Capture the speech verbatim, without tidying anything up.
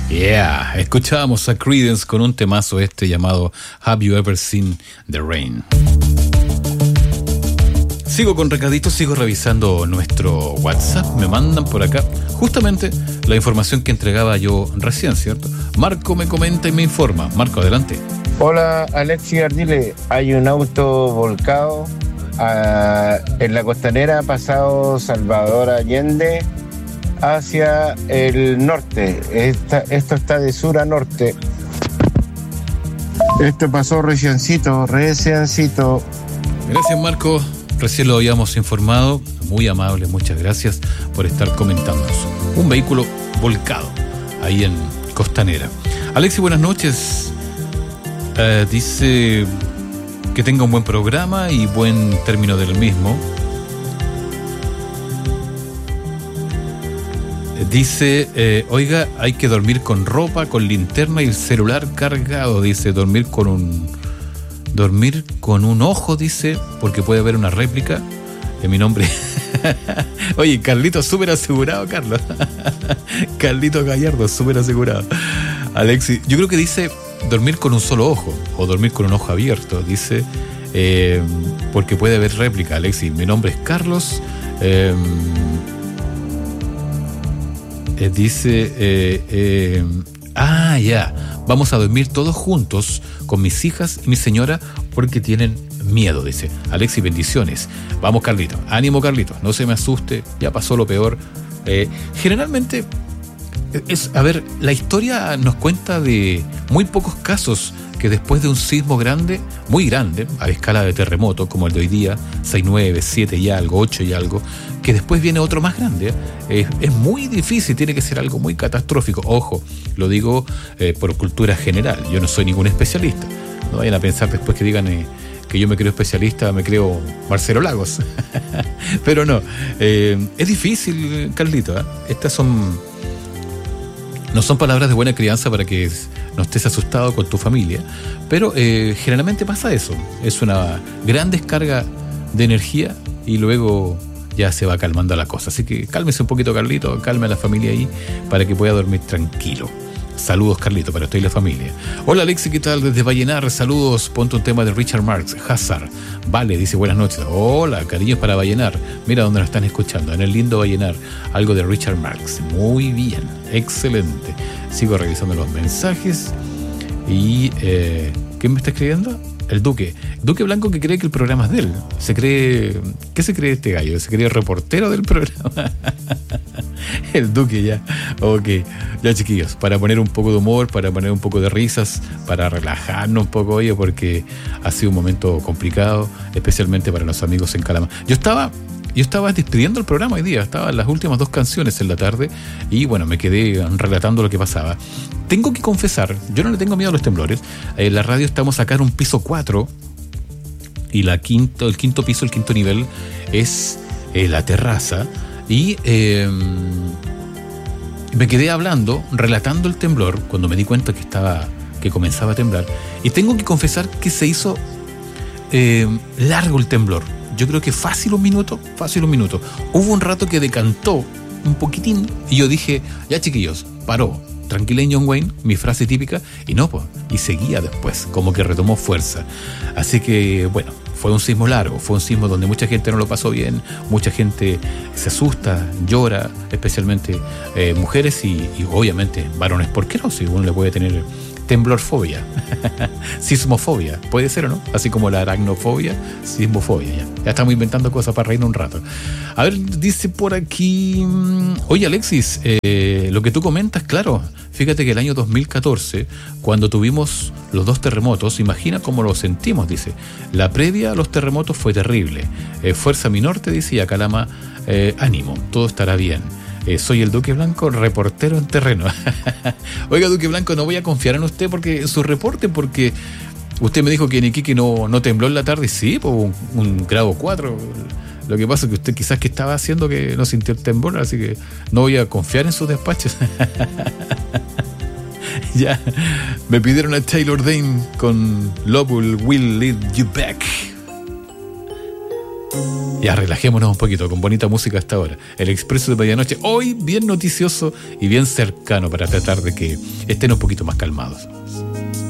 Yeah, escuchábamos a Creedence con un temazo este llamado Have You Ever Seen the Rain. Sigo con recaditos, sigo revisando nuestro WhatsApp. Me mandan por acá justamente la información que entregaba yo recién, ¿cierto? Marco me comenta y me informa. Marco, adelante. Hola, Alexis Ardile. Hay un auto volcado uh, en la costanera pasado Salvador Allende hacia el norte. Esta, esto está de sur a norte. Esto pasó reciencito, reciencito. Gracias, Marco. Recién lo habíamos informado. Muy amable, muchas gracias por estar comentándonos. Un vehículo volcado ahí en Costanera. Alexis, buenas noches. Uh, dice que tenga un buen programa y buen término del mismo. Dice, eh, oiga, hay que dormir con ropa, con linterna y el celular cargado. Dice, dormir con un dormir con un ojo, dice, porque puede haber una réplica de mi nombre. Oye, Carlito, súper asegurado, Carlos. Carlito Gallardo, súper asegurado. Alexis, yo creo que dice dormir con un solo ojo o dormir con un ojo abierto. Dice, eh, porque puede haber réplica, Alexis. Mi nombre es Carlos. Eh, Eh, dice, eh, eh, ah, ya, vamos a dormir todos juntos con mis hijas y mi señora porque tienen miedo, dice. Alexis, bendiciones. Vamos, Carlito, ánimo, Carlito, no se me asuste, ya pasó lo peor. Eh, generalmente, es, a ver, la historia nos cuenta de muy pocos casos que después de un sismo grande, muy grande, a escala de terremoto, como el de hoy día, seis, nueve, siete y algo, ocho y algo, que después viene otro más grande, eh, es muy difícil, tiene que ser algo muy catastrófico. Ojo, lo digo eh, por cultura general, yo no soy ningún especialista. No vayan a pensar después que digan eh, que yo me creo especialista, me creo Marcelo Lagos. Pero no, eh, es difícil, Carlito, ¿eh? Estas son... No son palabras de buena crianza para que no estés asustado con tu familia, pero eh, generalmente pasa eso. Es una gran descarga de energía y luego ya se va calmando la cosa. Así que cálmese un poquito, Carlito, calme a la familia ahí para que pueda dormir tranquilo. Saludos, Carlito, para usted y la familia. Hola, Alexis, ¿qué tal? Desde Vallenar, saludos. Ponte un tema de Richard Marx, Hazard. Vale, dice buenas noches. Hola, cariños para Vallenar. Mira dónde nos están escuchando, en el lindo Vallenar. Algo de Richard Marx. Muy bien, excelente. Sigo revisando los mensajes. Y, eh, ¿quién me está escribiendo? El Duque. Duque Blanco, que cree que el programa es de él. Se cree... ¿Qué se cree este gallo? ¿Se cree reportero del programa? El Duque, ya. Ok. Ya, chiquillos, para poner un poco de humor, para poner un poco de risas, para relajarnos un poco, oye, porque ha sido un momento complicado, especialmente para los amigos en Calama. Yo estaba... Yo estaba despidiendo el programa hoy día, estaba en las últimas dos canciones en la tarde y bueno, me quedé relatando lo que pasaba. Tengo que confesar, yo no le tengo miedo a los temblores. En la radio estamos acá en un piso cuatro y la quinto, el quinto piso, el quinto nivel es eh, la terraza y eh, me quedé hablando, relatando el temblor cuando me di cuenta que estaba, que comenzaba a temblar y tengo que confesar que se hizo eh, largo el temblor. Yo creo que fácil un minuto, fácil un minuto. Hubo un rato que decantó un poquitín y yo dije, ya chiquillos, paró, tranquilen John Wayne, mi frase típica, y no, pues, y seguía después, como que retomó fuerza. Así que, bueno, fue un sismo largo, fue un sismo donde mucha gente no lo pasó bien, mucha gente se asusta, llora, especialmente eh, mujeres y, y obviamente varones. ¿Por qué no? Si uno le puede tener... temblorfobia, sismofobia, puede ser o no, así como la aracnofobia, sismofobia, ya, ya estamos inventando cosas para reírnos un rato. A ver, dice por aquí, oye Alexis, eh, lo que tú comentas, claro, fíjate que el año dos mil catorce, cuando tuvimos los dos terremotos, imagina cómo lo sentimos, dice, la previa a los terremotos fue terrible, eh, fuerza mi norte, dice, y a Calama, eh, ánimo, todo estará bien. Eh, soy el Duque Blanco, reportero en terreno. Oiga, Duque Blanco, no voy a confiar en usted porque en su reporte, porque usted me dijo que en Iquique no, no tembló en la tarde. Sí, pues un, un grado cuatro. Lo que pasa es que usted quizás que estaba haciendo que no sintió el temblor, así que no voy a confiar en sus despachos. Ya, me pidieron a Taylor Dane con Love Will Lead You Back. Ya relajémonos un poquito con bonita música hasta ahora. El Expreso de Medianoche, hoy bien noticioso y bien cercano para tratar de que estén un poquito más calmados.